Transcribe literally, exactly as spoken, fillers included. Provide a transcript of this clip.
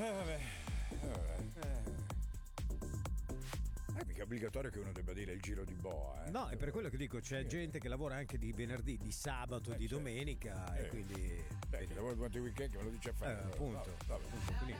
vabbè, vabbè. Eh. È mica obbligatorio che uno debba dire il giro di boa, eh? No, è per quello che dico, c'è gente che lavora anche di venerdì, di sabato, Eh, di certo. domenica Eh. e quindi Beh, che lavora durante il weekend che me lo dice a fare. eh, appunto, Vabbè, vabbè. quindi